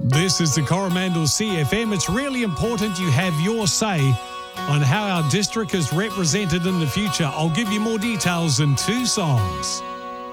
This is the Coromandel CFM. It's really important you have your say on how our district is represented in the future. I'll give you more details in 2 songs.